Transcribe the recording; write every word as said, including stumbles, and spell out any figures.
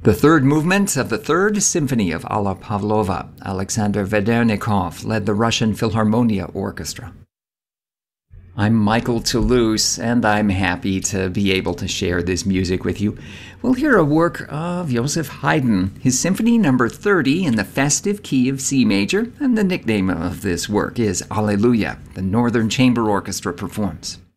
The third movement of the Third Symphony of Alla Pavlova. Alexander Vedernikov led the Russian Philharmonia Orchestra. I'm Michael Toulouse, and I'm happy to be able to share this music with you. We'll hear a work of Joseph Haydn, his Symphony Number thirty in the festive key of C major, and the nickname of this work is Alleluia. The Northern Chamber Orchestra performs.